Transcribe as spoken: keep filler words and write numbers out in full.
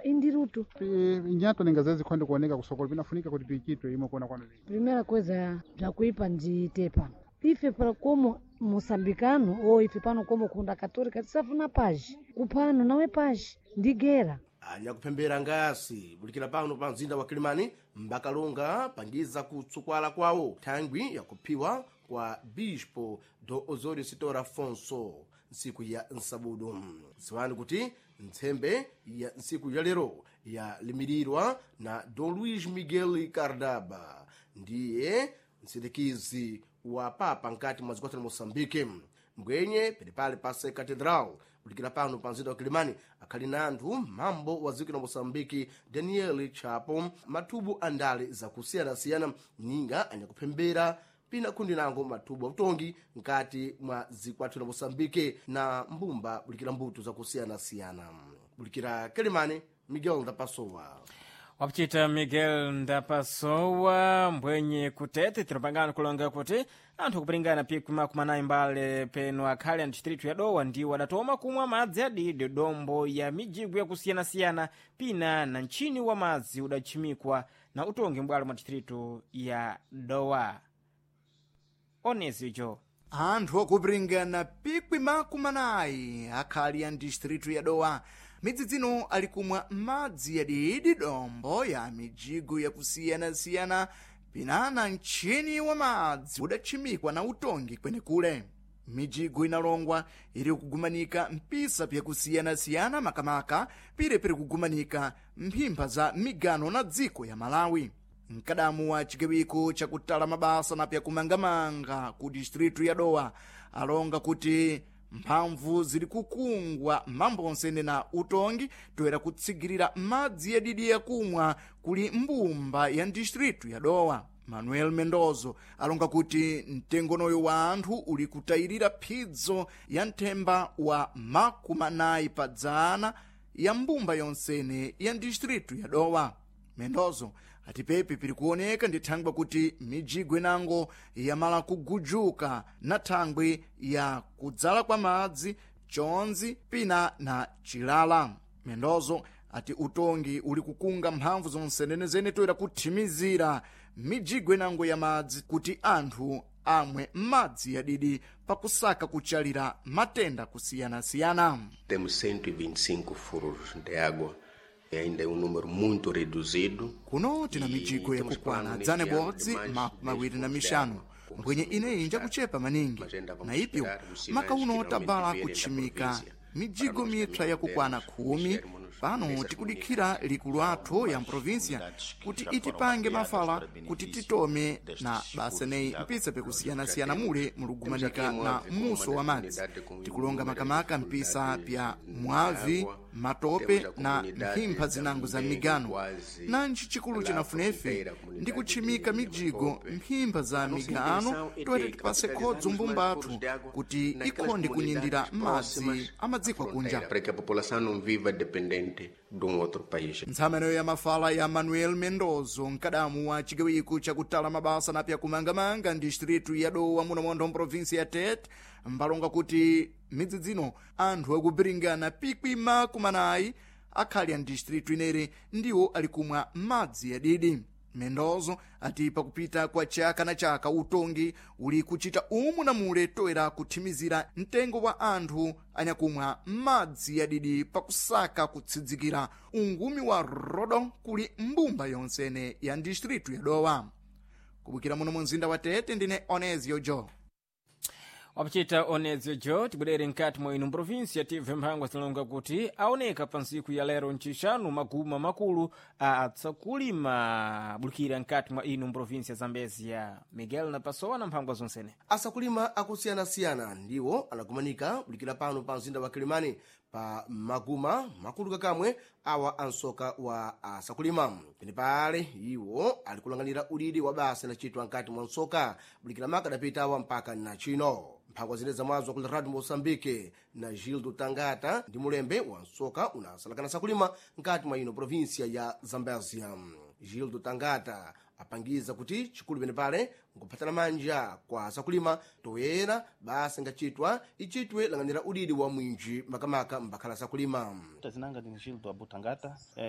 indirutu inyato ningazezi kwenda kuoneka kusokolo vinafunika kuti pichitwe imo kuona kwano nini. Primeira coisa bzakuipa nditepa ife para como moçambicano ou ife pano como kunda católica tisafuna paji kupano nawe paji ndigera anyakupembera ngasi bulikira pano pa mzinda wa Kilimani mbakalonga pangiza kutsukwala kwawo thangwi yakuphiwa kwa Bispo do Osório Sitor Afonso nsiku ya nsabudu siwani kuti ntsembe ya nsiku ya lero yalimirirwa na Dom Luís Miguel Cardaba ndiye msindikizi wa papa nkati mwa zikwata la Moçambique mbwenye pedipale pase katedral bulikira pano pa mzinda wa Kilimani akhali na anthu mambo wa ziko la Moçambique Daniel Chapo matubu andale zakusiyana-siyana ninga anyakupembera pina kundi nango matubu utongi nkati mwa zikwatu la Moçambique na mbumba bulikira mbuto zakusiyana-siyana bulikira Kilimani Miguel Ndapasowa. Wapchita Miguel Ndapasowa mbwenye kutete tinopangana kulonga kuti anthu kupringana piku makumanayi mbale peno akhali a distritu ya Dowa ndiwo adatoma kumwa madzi adidi dombo ya mijigo yakusiyana-siyana pina na nchini wa madzi udachimikwa na utongi mbwalo mwa distritu ya Dowa. Onezijo anthu okupringana pikwi makumanayi akhali a distritu ya Dowa midzi dzino ali kumwa madzi yadidi dombo ya mijigo yakusiyana-siyana pinana nchini wa madzi udachimikwa na utongi kwenekule. Mijigo inalongwa ili kugumanika mpisa pyakusiyana-siyana makamaka pire piri kugumanika mphimba za migano na dziko ya Malawi. Mkadamu wa chigawiko chakutala mabasa na pyakumangamanga ku distritu ya Dowa alonga kuti mphamvu zili kukungwa mambonsene na utongi toera kutsigirira madzi yadidi yakumwa kuli mbumba ya distritu ya Dowa. Manuel Mendozo alonga kuti mtengonoyo wa anthu uli kutayirira phidzo ya nthemba wa makumanayi padzana ya mbumba yonsene ya distritu ya Dowa. Mendozo ati pepe piri kuoneka ndi thangwe kuti mijigo inango yamala kugujuka na thangwe ya kudzala kwa madzi chonzi pina na chilala. Mendozo ati utongi uli kukunga mphamvu zonsenenezene toera kuthimizira mijigo inango ya madzi kuti anthu amwe madzi yadidi pakusaka kuchalira matenda kusiyana-siyana. Temos cento e vinte e cinco furos de água. Ainda é um número muito reduzido. Kuno tina mijigo yakukwana dzane bodzi mawiri na mishanu mbwenye ineyi njakuchepa maningi na ipyo maka uno tabala kuchimika mijigo mitra yakukwana khumi pano tikudikhira likulu athu ya mprovinsia kuti itipange mafala kuti titome na basa neyi mpisa pekusiyana-siyana mule mulugumanika na muso wa madzi tikulonga makamaka mpisa pya mwavi matope na mphimba zinango za migano nanji chikulu chinafunefe ndi kuchimika mijigo mphimba za migano toera tipase khodzo mbumba athu kuti ikhonde kunyindira madzi amadzikwa kunja para que a população não viva dependente de um outro país. Ntsamano ya mafala ya Manuel Mendozo mkadamu wa chigawiko chakutala mabasa na pya kumangamanga distritu ya Dowa muno mondo mprovinsi ya Tete mbalonga kuti midzi dzino anthu akubiringana pikwi makumanayi akhali a distritu inere ndiwo ali kumwa madzi yadidi. Mendozo ati pakupita kwa chaka na chaka utongi uli kuchita umu na mule toera kuthimizira mtengo wa anthu anyakumwa madzi yadidi pakusaka kutsidzikira ungumi wa rodo kuli mbumba yonsene ya distritu ya Dowa. Kubukira muno mumzinda wa Tete ndine Onezio Jo. wapachita Onezio Jo tibudere nkati mwa inu mprovinsia tive mphangwa zinalonga kuti aoneka pa nsiku ya lero nchishanu maguma makulu a atsakulima bulukira nkati mwa inu mprovinsia Zambezia. Miguel Ndapasowa na mphangwa zonsene. Asakulima akusiyana-siyana ndiwo anagumanika bulikira pano pa mzinda wa Kilimani pa maguma makulu kakamwe awa ansoka wa asakulima penepale iwo alikulanganira ulidi wa basa na chitwa nkati mwa nsoka bulikira maka dapita awa mpaka na chino mphangwa zine za mwazo kula Radio Moçambique na Gildo Tangata ndi mulembe wa nsoka unasalakana sakulima nkati mwa ino provinsia ya Zambezia. Gildo Tangata apangiza kuti chikulu penepale nkuphatana manja kwa sakulima toyera basa ngachitwa ichitwe langanira ulidi wa mwinji makamaka mbakhala sakulima. Tazinanga ni Gildo Abutangata.